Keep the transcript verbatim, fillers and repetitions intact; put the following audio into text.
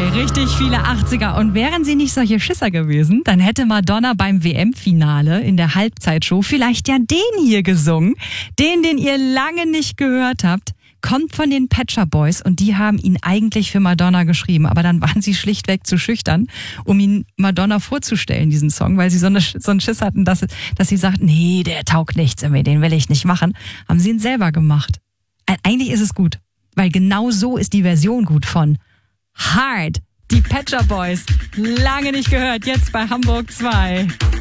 zwei, richtig viele achtziger. Und wären sie nicht solche Schisser gewesen, dann hätte Madonna beim W M-Finale in der Halbzeitshow vielleicht ja den hier gesungen. Den, den ihr lange nicht gehört habt. Kommt von den Pet Shop Boys und die haben ihn eigentlich für Madonna geschrieben, aber dann waren sie schlichtweg zu schüchtern, um ihn Madonna vorzustellen, diesen Song, weil sie so, eine, so einen Schiss hatten, dass, dass sie sagt, nee, der taugt nichts, den will ich nicht machen. Haben sie ihn selber gemacht. Eigentlich ist es gut, weil genau so ist die Version gut von Hard. Die Pet Shop Boys, lange nicht gehört, jetzt bei Hamburg zwei.